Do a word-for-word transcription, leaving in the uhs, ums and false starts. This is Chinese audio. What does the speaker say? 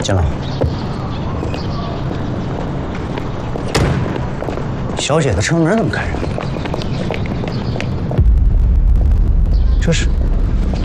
进来。小姐的车门怎么开着？这是。